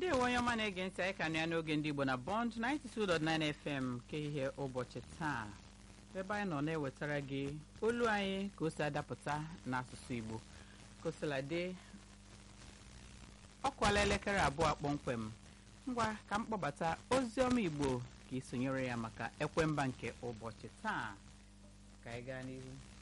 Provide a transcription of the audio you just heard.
ndewo onye ọma na-ege ntị anyị ka nụ ya n'oge ndị Igbo na Bond 92.9 FM nke ihe ụbọchị taa ebe anyị nọ na-ewetara gị olu anyị ka o si adapụta n'asụsụ Igbo kosiladị ọ kwala elekere 2 kpọmkwem ngwa ka m kpọbata ozi ọma Igbo ka ị sonyere ya maka ekwemba nke ụbọchị taa ka anyị gaa n'ihu.